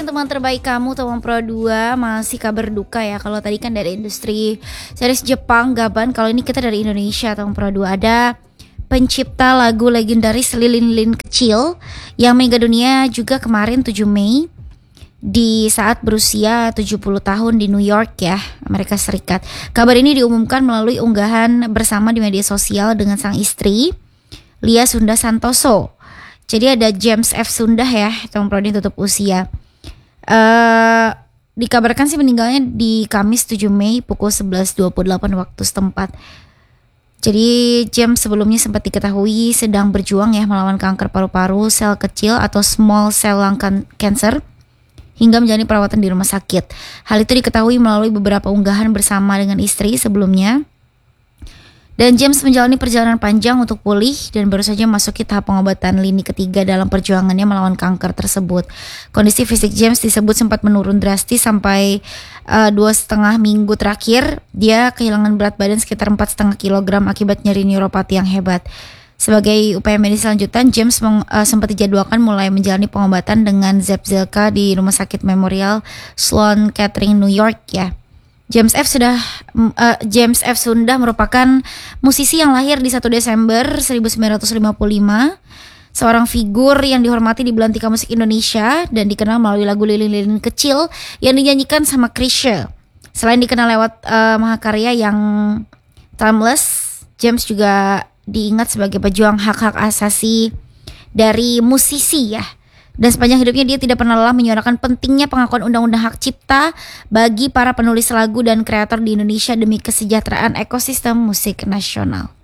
kasih teman terbaik kamu, teman Pro 2. Masih kabar duka ya. Kalau tadi kan dari industri series Jepang, Gaban. Kalau ini kita dari Indonesia, teman Pro 2. Ada pencipta lagu legendaris Lilin-Lilin Kecil yang meninggal dunia juga kemarin 7 Mei di saat berusia 70 tahun di New York ya, Amerika Serikat. Kabar ini diumumkan melalui unggahan bersama di media sosial dengan sang istri, Lia Sunda Santoso. Jadi ada James F. Sunda ya, Tom Prodi tutup usia. Dikabarkan sih meninggalnya di Kamis 7 Mei pukul 11.28 waktu setempat. Jadi James sebelumnya sempat diketahui sedang berjuang ya melawan kanker paru-paru sel kecil atau small cell lung cancer hingga menjalani perawatan di rumah sakit. Hal itu diketahui melalui beberapa unggahan bersama dengan istri sebelumnya. Dan James menjalani perjalanan panjang untuk pulih dan baru saja masuki tahap pengobatan lini ketiga dalam perjuangannya melawan kanker tersebut. Kondisi fisik James disebut sempat menurun drastis sampai 2,5 minggu terakhir. Dia kehilangan berat badan sekitar 4,5 kg akibat nyeri neuropati yang hebat. Sebagai upaya medis lanjutan, James sempat dijadwalkan mulai menjalani pengobatan dengan Zepzelca di Rumah Sakit Memorial Sloan Kettering, New York ya. James F. Sunda merupakan musisi yang lahir di 1 Desember 1955, seorang figur yang dihormati di belantika musik Indonesia dan dikenal melalui lagu Lilin-Lilin Kecil yang dinyanyikan sama Chrisye. Selain dikenal lewat mahakarya yang timeless, James juga diingat sebagai pejuang hak-hak asasi dari musisi ya. Dan sepanjang hidupnya dia tidak pernah lelah menyuarakan pentingnya pengakuan undang-undang hak cipta bagi para penulis lagu dan kreator di Indonesia demi kesejahteraan ekosistem musik nasional.